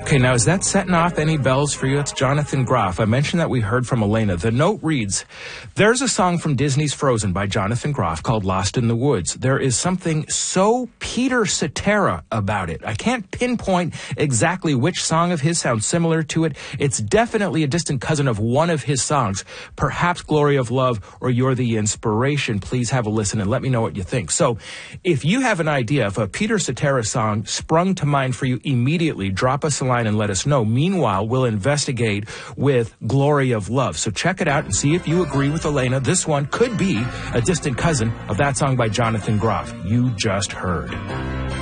Okay, now is that setting off any bells for you? It's Jonathan Groff. I mentioned that we heard from Elena. The note reads, there's a song from Disney's Frozen by Jonathan Groff called Lost in the Woods. There is something so Peter Cetera about it. I can't pinpoint exactly which song of his sounds similar to it. It's definitely a distant cousin of one of his songs, perhaps Glory of Love or You're the Inspiration. Please have a listen and let me know what you think. So if you have an idea of a Peter Cetera song sprung to mind for you immediately, drop us a line and let us know. Meanwhile, we'll investigate with Glory of Love. So check it out and see if you agree with Elena. This one could be a distant cousin of that song by Jonathan Groff you just heard.